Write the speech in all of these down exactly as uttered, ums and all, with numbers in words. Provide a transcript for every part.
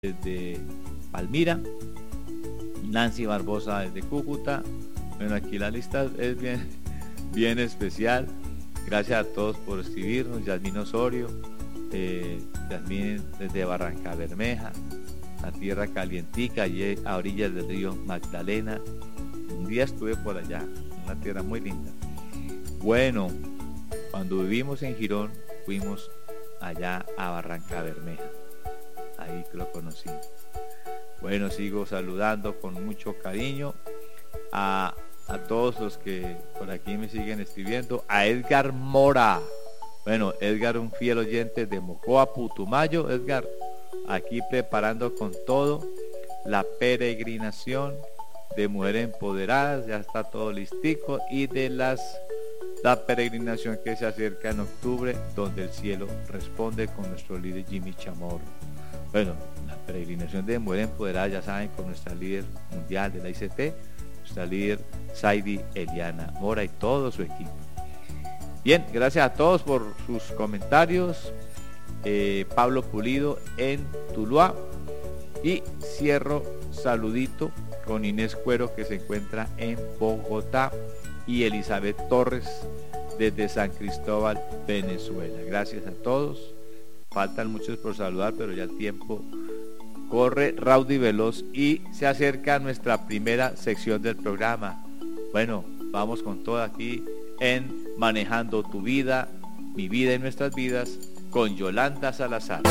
desde Palmira, Nancy Barbosa desde Cúcuta. Bueno, aquí la lista es bien, bien especial. Gracias a todos por escribirnos. Yasmín Osorio, eh, Yasmín desde Barranca Bermeja, la tierra calientica, allí a orillas del río Magdalena. Un día estuve por allá, una tierra muy linda. Bueno, cuando vivimos en Girón, fuimos allá a Barranca Bermeja. Ahí que lo conocí. Bueno, sigo saludando con mucho cariño a, a todos los que por aquí me siguen escribiendo. A Edgar Mora. Bueno, Edgar, un fiel oyente de Mocoa, Putumayo. Edgar, aquí preparando con todo la peregrinación de Mujeres Empoderadas. Ya está todo listico. Y de las la peregrinación que se acerca en octubre, donde el cielo responde, con nuestro líder Jimmy Chamorro. Bueno, la peregrinación de Mujeres Empoderadas, ya saben, con nuestra líder mundial de la I C T, nuestra líder Saidi Eliana Mora y todo su equipo. Bien, gracias a todos por sus comentarios. eh, Pablo Pulido en Tuluá, y cierro saludito con Inés Cuero, que se encuentra en Bogotá, y Elizabeth Torres desde San Cristóbal, Venezuela. Gracias a todos. Faltan muchos por saludar, pero ya el tiempo corre raudo y veloz, y se acerca nuestra primera sección del programa. Bueno, vamos con todo aquí en Manejando tu Vida, Mi Vida y Nuestras Vidas, con Yolanda Salazar.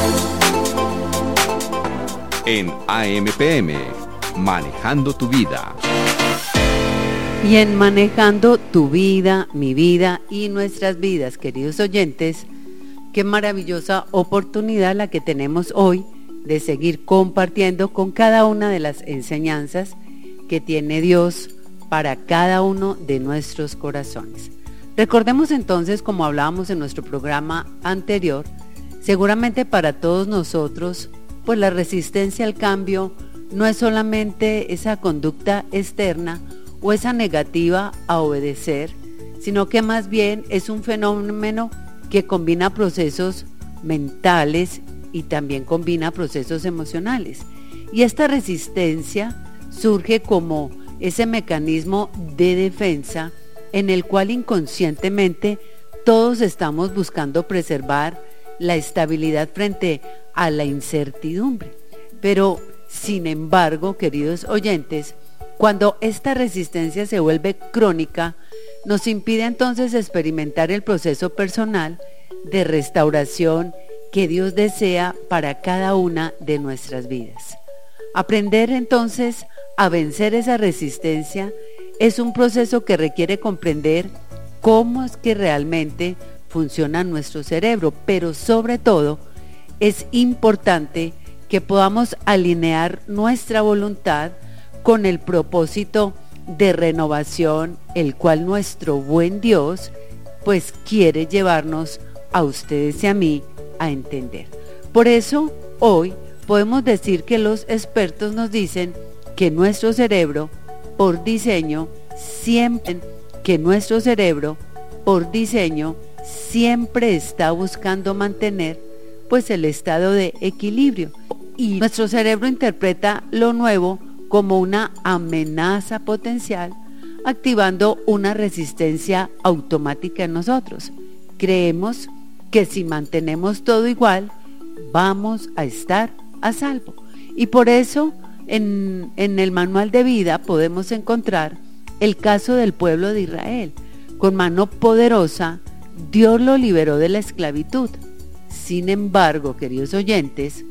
En A M P M, Manejando tu Vida. Y en Manejando tu Vida, Mi Vida y Nuestras Vidas, queridos oyentes, qué maravillosa oportunidad la que tenemos hoy de seguir compartiendo con cada una de las enseñanzas que tiene Dios para cada uno de nuestros corazones. Recordemos entonces, como hablábamos en nuestro programa anterior, seguramente para todos nosotros, pues la resistencia al cambio no es solamente esa conducta externa o esa negativa a obedecer, sino que más bien es un fenómeno que combina procesos mentales y también combina procesos emocionales. Y esta resistencia surge como ese mecanismo de defensa en el cual inconscientemente todos estamos buscando preservar la estabilidad frente a la incertidumbre. Pero, sin embargo, queridos oyentes, cuando esta resistencia se vuelve crónica, nos impide entonces experimentar el proceso personal de restauración que Dios desea para cada una de nuestras vidas. Aprender entonces a vencer esa resistencia es un proceso que requiere comprender cómo es que realmente funciona nuestro cerebro, pero sobre todo es importante que podamos alinear nuestra voluntad con el propósito de renovación, el cual nuestro buen Dios pues quiere llevarnos a ustedes y a mí a entender. Por eso hoy podemos decir que los expertos nos dicen que nuestro cerebro por diseño siempre que nuestro cerebro por diseño siempre está buscando mantener pues el estado de equilibrio, y nuestro cerebro interpreta lo nuevo como una amenaza potencial, activando una resistencia automática en nosotros. Creemos que si mantenemos todo igual, vamos a estar a salvo. Y por eso en, en el manual de vida podemos encontrar el caso del pueblo de Israel. Con mano poderosa, Dios lo liberó de la esclavitud. Sin embargo, queridos oyentes,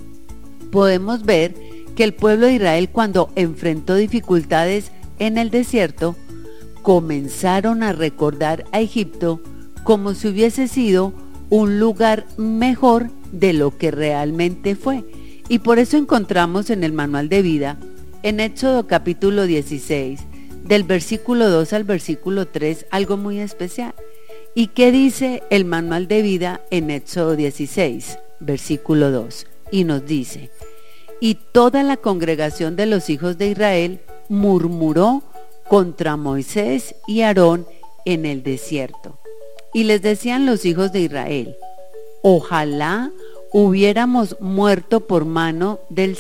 podemos ver que el pueblo de Israel, cuando enfrentó dificultades en el desierto, comenzaron a recordar a Egipto como si hubiese sido un lugar mejor de lo que realmente fue. Y por eso encontramos en el manual de vida, en Éxodo capítulo dieciséis, del versículo dos al versículo tres, algo muy especial. ¿Y qué dice el manual de vida en Éxodo dieciséis, versículo dos? Y nos dice: y toda la congregación de los hijos de Israel murmuró contra Moisés y Aarón en el desierto. Y les decían los hijos de Israel: ojalá hubiéramos muerto por mano del